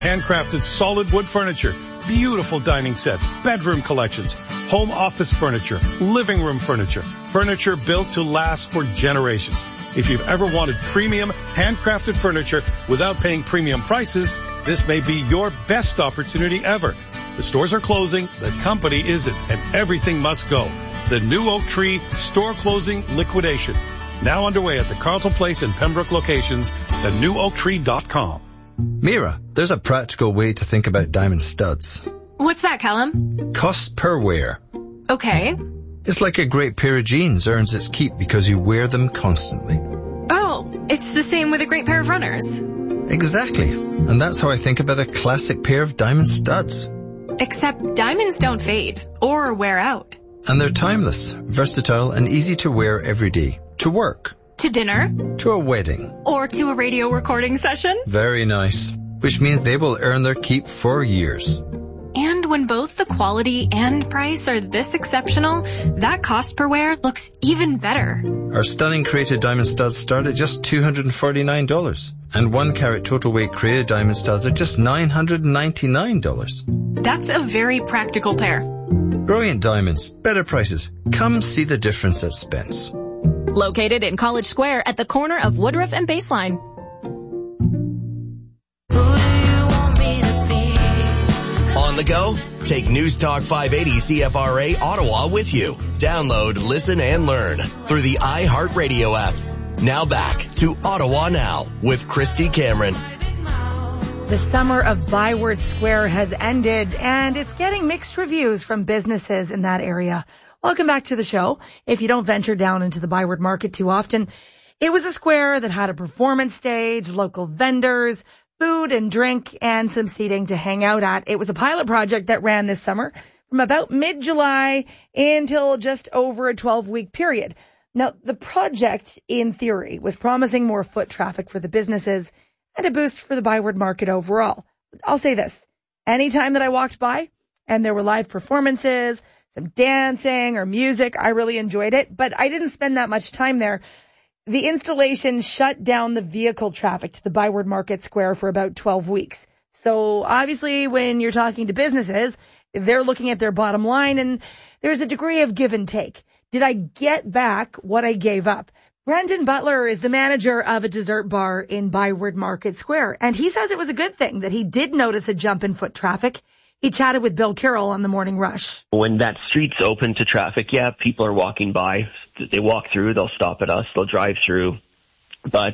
Handcrafted solid wood furniture, beautiful dining sets, bedroom collections, home office furniture, living room furniture, furniture built to last for generations. If you've ever wanted premium handcrafted furniture without paying premium prices, this may be your best opportunity ever. The stores are closing, the company isn't, and everything must go. The New Oak Tree store closing liquidation. Now underway at the Carlton Place and Pembroke locations, thenewoaktree.com. Mira, there's a practical way to think about diamond studs. What's that, Callum? Cost per wear. Okay. It's like a great pair of jeans earns its keep because you wear them constantly. Oh, it's the same with a great pair of runners. Exactly. And that's how I think about a classic pair of diamond studs. Except diamonds don't fade or wear out. And they're timeless, versatile, and easy to wear every day. To work. To dinner. To a wedding. Or to a radio recording session. Very nice. Which means they will earn their keep for years. And when both the quality and price are this exceptional, that cost per wear looks even better. Our stunning created diamond studs start at just $249. And 1 carat total weight created diamond studs are just $999. That's a very practical pair. Brilliant diamonds, better prices. Come see the difference at Spence. Located in College Square at the corner of Woodruff and Baseline. On the go? Take News Talk 580 CFRA Ottawa with you. Download, listen, and learn through the iHeartRadio app. Now back to Ottawa Now with Christy Cameron. The summer of Byward Square has ended, and it's getting mixed reviews from businesses in that area. Welcome back to the show. If you don't venture down into the Byward Market too often, it was a square that had a performance stage, local vendors, food and drink, and some seating to hang out at. It was a pilot project that ran this summer from about mid-July until just over a 12-week period. Now, the project, in theory, was promising more foot traffic for the businesses and a boost for the Byward Market overall. I'll say this. Anytime that I walked by and there were live performances, some dancing or music, I really enjoyed it, but I didn't spend that much time there. The installation shut down the vehicle traffic to the Byward Market Square for about 12 weeks. So obviously when you're talking to businesses, they're looking at their bottom line and there's a degree of give and take. Did I get back what I gave up? Brendan Butler is the manager of a dessert bar in Byward Market Square, and he says it was a good thing that he did notice a jump in foot traffic. He chatted with Bill Carroll on the Morning Rush. When that street's open to traffic, yeah, people are walking by. They walk through, they'll stop at us, they'll drive through. But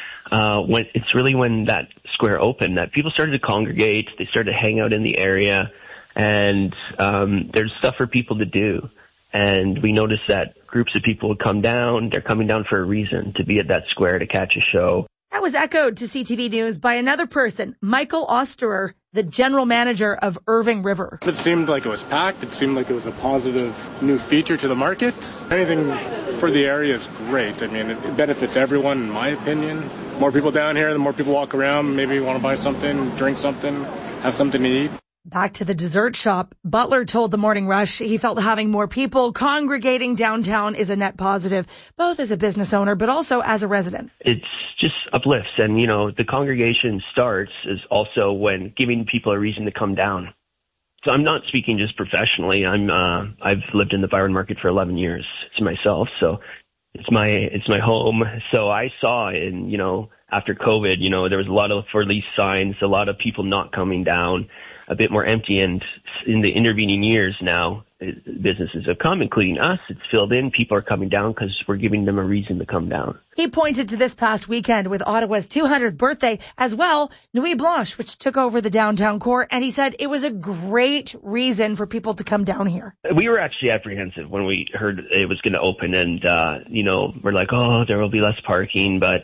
when that square opened that people started to congregate, they started to hang out in the area, and there's stuff for people to do. And we noticed that groups of people would come down. They're coming down for a reason, to be at that square to catch a show. That was echoed to CTV News by another person, Michael Osterer, the general manager of Irving River. It seemed like it was packed. It seemed like it was a positive new feature to the market. Anything for the area is great. I mean, it benefits everyone, in my opinion. More people down here, the more people walk around, maybe want to buy something, drink something, have something to eat. Back to the dessert shop, Butler told the Morning Rush he felt having more people congregating downtown is a net positive, both as a business owner but also as a resident. It's just uplifts, and the congregation starts is also when giving people a reason to come down. So I'm not speaking just professionally. I've lived in the Byward Market for 11 years to myself, so it's my home. So I saw after COVID, there was a lot of for lease signs, a lot of people not coming down, a bit more empty, and in the intervening years now, businesses have come, including us. It's filled in. People are coming down because we're giving them a reason to come down. He pointed to this past weekend with Ottawa's 200th birthday, as well, Nuit Blanche, which took over the downtown core, and he said it was a great reason for people to come down here. We were actually apprehensive when we heard it was going to open, and, we're like, there will be less parking, but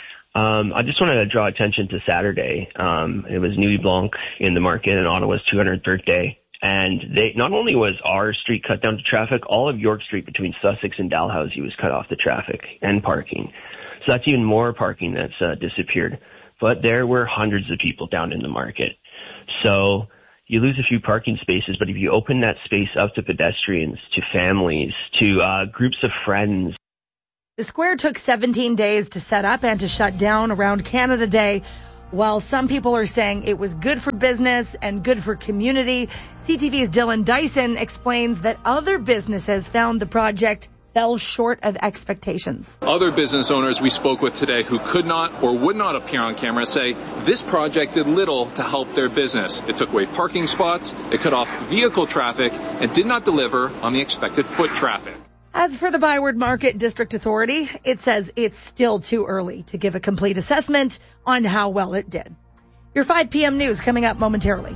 I just wanted to draw attention to Saturday. It was Nuit Blanche in the market and Ottawa's 200th birthday. And not only was our street cut down to traffic, all of York Street between Sussex and Dalhousie was cut off to traffic and parking. So that's even more parking that's disappeared. But there were hundreds of people down in the market. So you lose a few parking spaces, but if you open that space up to pedestrians, to families, to groups of friends. The square took 17 days to set up and to shut down around Canada Day. While some people are saying it was good for business and good for community, CTV's Dylan Dyson explains that other businesses found the project fell short of expectations. Other business owners we spoke with today who could not or would not appear on camera say this project did little to help their business. It took away parking spots, it cut off vehicle traffic, and did not deliver on the expected foot traffic. As for the Byward Market District Authority, it says it's still too early to give a complete assessment on how well it did. Your 5 p.m. news coming up momentarily.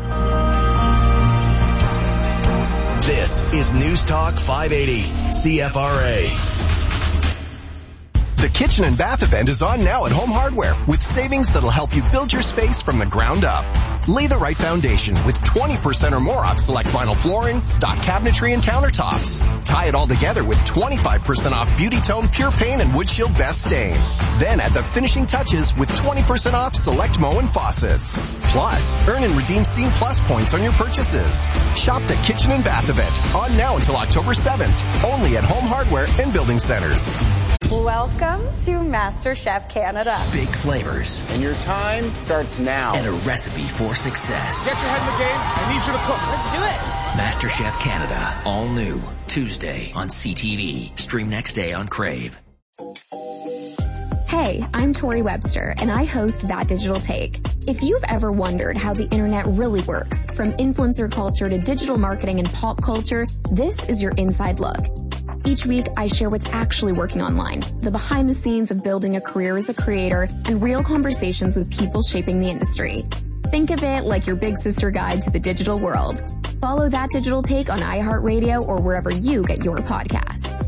This is News Talk 580, CFRA. The Kitchen and Bath event is on now at Home Hardware with savings that'll help you build your space from the ground up. Lay the right foundation with 20% or more off select vinyl flooring, stock cabinetry, and countertops. Tie it all together with 25% off Beauty Tone Pure Paint and Wood Shield Best Stain. Then add the finishing touches with 20% off select Moen faucets. Plus, earn and redeem Scene Plus points on your purchases. Shop the Kitchen and Bath event on now until October 7th, only at Home Hardware and Building Centers. Welcome to MasterChef Canada. Big flavors. And your time starts now. And a recipe for success. Get your head in the game. I need you to cook. Let's do it. MasterChef Canada. All new. Tuesday on CTV. Stream next day on Crave. Hey, I'm Tori Webster, and I host That Digital Take. If you've ever wondered how the internet really works, from influencer culture to digital marketing and pop culture, this is your inside look. Each week, I share what's actually working online, the behind the scenes of building a career as a creator, and real conversations with people shaping the industry. Think of it like your big sister guide to the digital world. Follow That Digital Take on iHeartRadio or wherever you get your podcasts.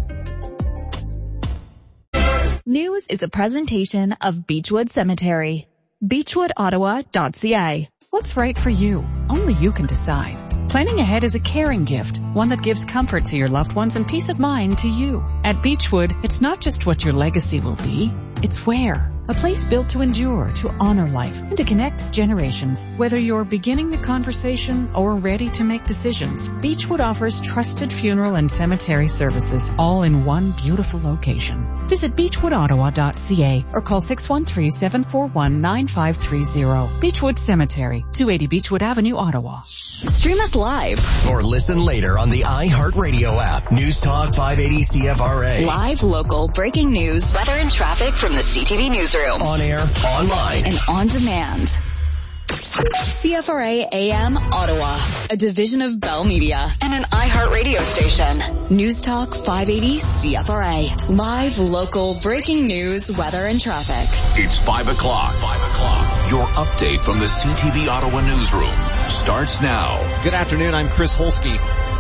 News is a presentation of Beechwood Cemetery. BeechwoodOttawa.ca. What's right for you? Only you can decide. Planning ahead is a caring gift, one that gives comfort to your loved ones and peace of mind to you. At Beechwood, it's not just what your legacy will be, it's where. A place built to endure, to honor life, and to connect generations. Whether you're beginning the conversation or ready to make decisions, Beechwood offers trusted funeral and cemetery services, all in one beautiful location. Visit beechwoodottawa.ca or call 613-741-9530. Beechwood Cemetery, 280 Beechwood Avenue, Ottawa. Stream us live. Or listen later on the iHeartRadio app. News Talk 580 CFRA. Live, local, breaking news, weather and traffic from the CTV Newsroom. On air, online, and on demand. CFRA AM Ottawa, a division of Bell Media and an iHeartRadio station. News Talk 580 CFRA. Live, local, breaking news, weather, and traffic. It's 5 o'clock. 5 o'clock. Your update from the CTV Ottawa newsroom starts now. Good afternoon. I'm Chris Holsky.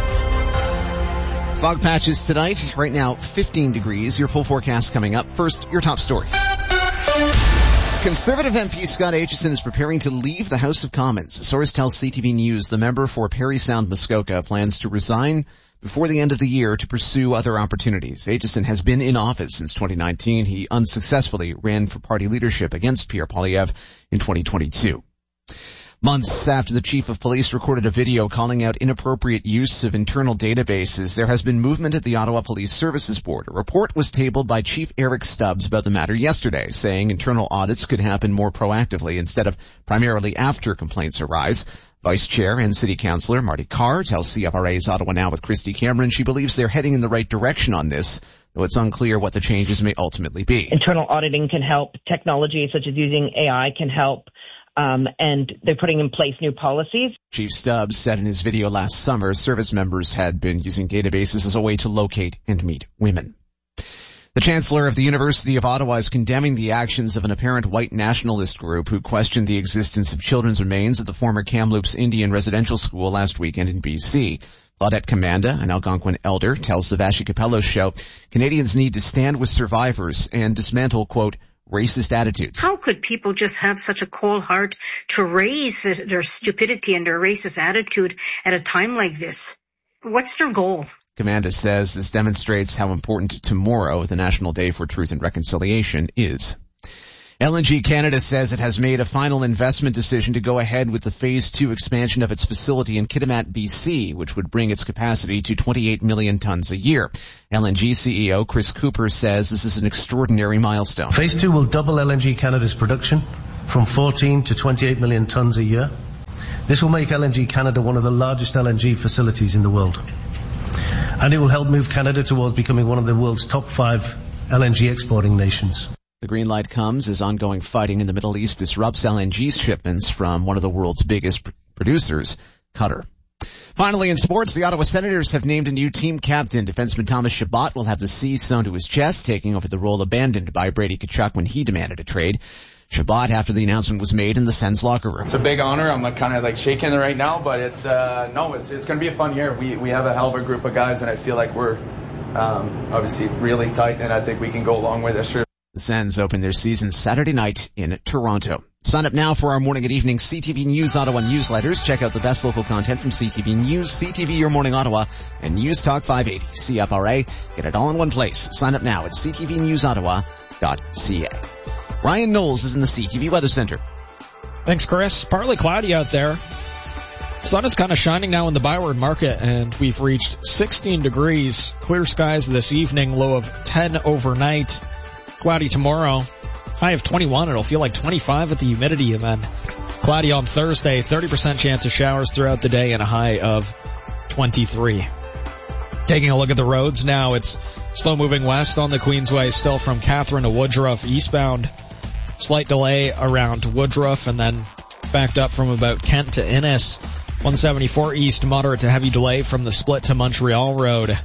Fog patches tonight. Right now, 15 degrees. Your full forecast coming up. First, your top stories. Conservative MP Scott Aitchison is preparing to leave the House of Commons. A source tells CTV News the member for Parry Sound Muskoka plans to resign before the end of the year to pursue other opportunities. Aitchison has been in office since 2019. He unsuccessfully ran for party leadership against Pierre Poilievre in 2022. Months after the chief of police recorded a video calling out inappropriate use of internal databases, there has been movement at the Ottawa Police Services Board. A report was tabled by Chief Eric Stubbs about the matter yesterday, saying internal audits could happen more proactively instead of primarily after complaints arise. Vice Chair and City Councillor Marty Carr tells CFRA's Ottawa Now with Christy Cameron she believes they're heading in the right direction on this, though it's unclear what the changes may ultimately be. Internal auditing can help. Technology such as using AI can help. And they're putting in place new policies. Chief Stubbs said in his video last summer service members had been using databases as a way to locate and meet women. The Chancellor of the University of Ottawa is condemning the actions of an apparent white nationalist group who questioned the existence of children's remains at the former Kamloops Indian Residential School last weekend in BC. Claudette Commanda, an Algonquin elder, tells the Vashi Capello show Canadians need to stand with survivors and dismantle, quote, racist attitudes. How could people just have such a cold heart to raise their stupidity and their racist attitude at a time like this? What's their goal? Commanda says this demonstrates how important tomorrow, the National Day for Truth and Reconciliation, is. LNG Canada says it has made a final investment decision to go ahead with the Phase 2 expansion of its facility in Kitimat, BC, which would bring its capacity to 28 million tons a year. LNG CEO Chris Cooper says this is an extraordinary milestone. Phase 2 will double LNG Canada's production from 14 to 28 million tons a year. This will make LNG Canada one of the largest LNG facilities in the world. And it will help move Canada towards becoming one of the world's top 5 LNG exporting nations. The green light comes as ongoing fighting in the Middle East disrupts LNG shipments from one of the world's biggest producers, Qatar. Finally, in sports, the Ottawa Senators have named a new team captain. Defenseman Thomas Chabot will have the C sewn to his chest, taking over the role abandoned by Brady Tkachuk when he demanded a trade. Chabot, after the announcement was made in the Sens locker room. It's a big honor. I'm kind of shaking right now, but it's going to be a fun year. We have a hell of a group of guys, and I feel like we're obviously really tight, and I think we can go a long way this year. The Sens open their season Saturday night in Toronto. Sign up now for our morning and evening CTV News Ottawa newsletters. Check out the best local content from CTV News, CTV Your Morning Ottawa, and News Talk 580 CFRA. Get it all in one place. Sign up now at ctvnewsottawa.ca. Ryan Knowles is in the CTV Weather Center. Thanks, Chris. Partly cloudy out there. Sun is kind of shining now in the Byward Market, and we've reached 16 degrees. Clear skies this evening, low of 10 overnight. Cloudy tomorrow, high of 21. It'll feel like 25 with the humidity, and then cloudy on Thursday, 30% chance of showers throughout the day and a high of 23. Taking a look at the roads now, it's slow moving west on the Queensway, still from Catherine to Woodruff eastbound. Slight delay around Woodruff, and then backed up from about Kent to Innis. 174 east, moderate to heavy delay from the split to Montreal Road.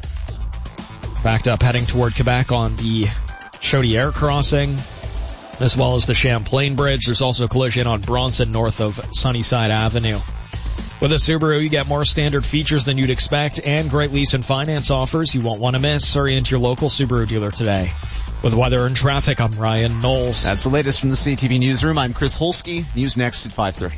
Backed up heading toward Quebec on the Chaudière crossing, as well as the Champlain Bridge. There's also a collision on Bronson north of Sunnyside Avenue. With a Subaru, you get more standard features than you'd expect and great lease and finance offers you won't want to miss. Hurry into your local Subaru dealer today. With weather and traffic, I'm Ryan Knowles. That's the latest from the CTV Newsroom. I'm Chris Holsky. News next at 5:30.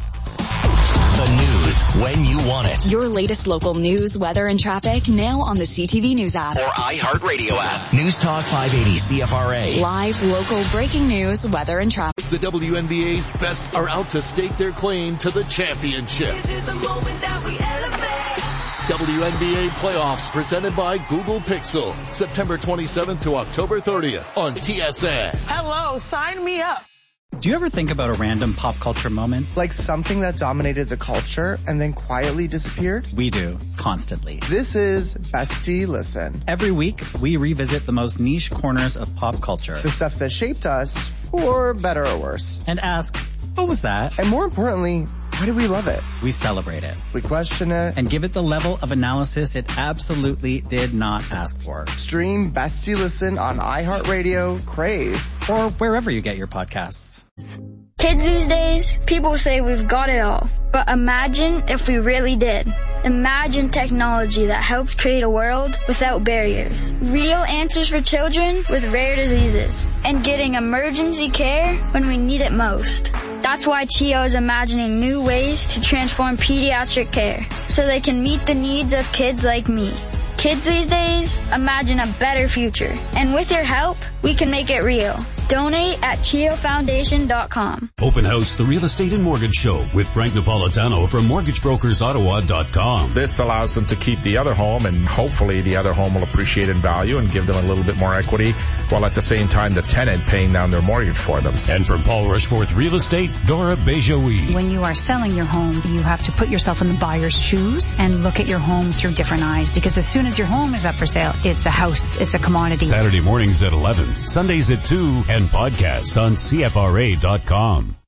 The news when you want it. Your latest local news, weather, and traffic now on the CTV News app. Or iHeartRadio app. News Talk 580 CFRA. Live, local, breaking news, weather, and traffic. The WNBA's best are out to stake their claim to the championship. This is the moment that we elevate. WNBA playoffs presented by Google Pixel. September 27th to October 30th on TSN. Hello, sign me up. Do you ever think about a random pop culture moment? Like something that dominated the culture and then quietly disappeared? We do, constantly. This is Bestie Listen. Every week, we revisit the most niche corners of pop culture. The stuff that shaped us, for better or worse. And ask, what was that? And more importantly, why do we love it? We celebrate it. We question it. And give it the level of analysis it absolutely did not ask for. Stream Bestie Listen on iHeartRadio, Crave, or wherever you get your podcasts. Kids these days, people say we've got it all. But imagine if we really did. Imagine technology that helps create a world without barriers. Real answers for children with rare diseases. And getting emergency care when we need it most. That's why CHEO is imagining new ways to transform pediatric care so they can meet the needs of kids like me. Kids these days, imagine a better future. And with your help, we can make it real. Donate at CHEOFoundation.com. Open House, the Real Estate and Mortgage Show with Frank Napolitano from MortgageBrokersOttawa.com. This allows them to keep the other home, and hopefully the other home will appreciate in value and give them a little bit more equity, while at the same time the tenant paying down their mortgage for them. And from Paul Rushforth Real Estate, Dora Bejoui. When you are selling your home, you have to put yourself in the buyer's shoes and look at your home through different eyes, because as soon as your home is up for sale, it's a house, it's a commodity. Saturday mornings at 11, Sundays at 2, and podcast on CFRA.com.